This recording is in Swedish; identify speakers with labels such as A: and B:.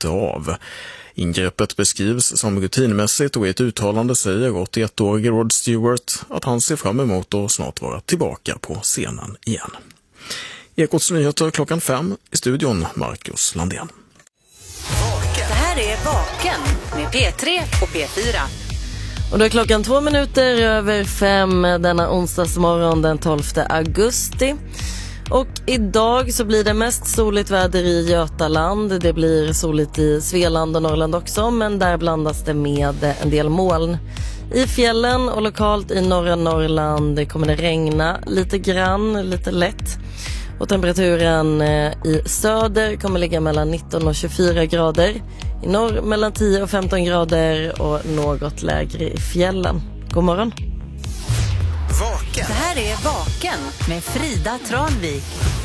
A: inte av. Ingreppet beskrivs som rutinmässigt och i ett uttalande säger 81-årige Rod Stewart att han ser fram emot att snart vara tillbaka på scenen igen. Ekots nyheter 5:00 i studion, Marcus Landén.
B: Det här är Vaken med P3 och P4.
C: Och då är klockan 5:02 denna onsdagsmorgon den 12 augusti. Och idag så blir det mest soligt väder i Götaland. Det blir soligt i Svealand och Norrland också, men där blandas det med en del moln. I fjällen och lokalt i norra Norrland kommer det regna lite grann, lite lätt. Och temperaturen i söder kommer ligga mellan 19 och 24 grader. I norr mellan 10 och 15 grader och något lägre i fjällen. God morgon.
B: Det här är Vaken med Frida Tranvik.